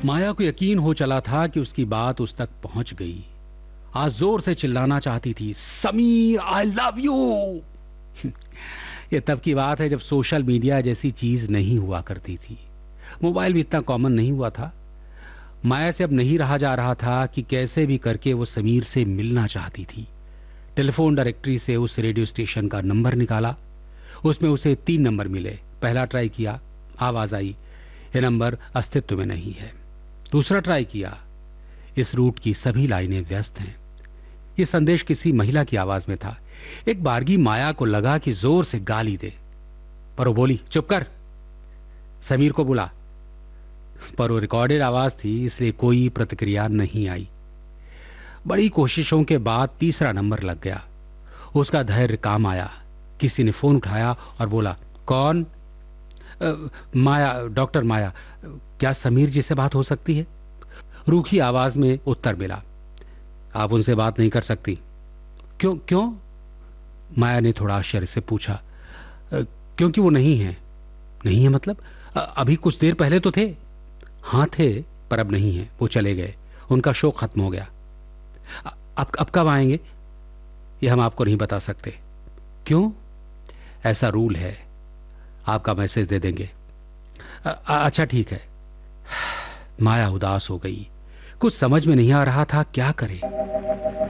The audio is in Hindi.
माया को यकीन हो चला था कि उसकी बात उस तक पहुंच गई। आज जोर से चिल्लाना चाहती थी, समीर आई लव यू। यह तब की बात है जब सोशल मीडिया जैसी चीज नहीं हुआ करती थी, मोबाइल भी इतना कॉमन नहीं हुआ था। माया से अब नहीं रहा जा रहा था कि कैसे भी करके वो समीर से मिलना चाहती थी। टेलीफोन डायरेक्टरी से उस रेडियो स्टेशन का नंबर निकाला। उसमें उसे 3 नंबर मिले। पहला ट्राई किया, आवाज आई, यह नंबर अस्तित्व में नहीं है। दूसरा ट्राई किया, इस रूट की सभी लाइनें व्यस्त हैं। यह संदेश किसी महिला की आवाज में था। एक बारगी माया को लगा कि जोर से गाली दे, पर वो बोली, चुप कर, समीर को बुला। पर वो रिकॉर्डेड आवाज थी, इसलिए कोई प्रतिक्रिया नहीं आई। बड़ी कोशिशों के बाद तीसरा नंबर लग गया। उसका धैर्य काम आया। किसी ने फोन उठाया और बोला, कौन? माया, डॉक्टर माया। क्या समीर जी से बात हो सकती है? रूखी आवाज में उत्तर मिला, आप उनसे बात नहीं कर सकती। क्यों क्यों? माया ने थोड़ा आश्चर्य से पूछा। क्योंकि वो नहीं है। नहीं है मतलब? अभी कुछ देर पहले तो थे। हाँ थे, पर अब नहीं है, वो चले गए, उनका शो खत्म हो गया। अब कब आएंगे ये हम आपको नहीं बता सकते। क्यों? ऐसा रूल है, आपका मैसेज दे देंगे। अच्छा ठीक है। माया उदास हो गई। कुछ समझ में नहीं आ रहा था क्या करे।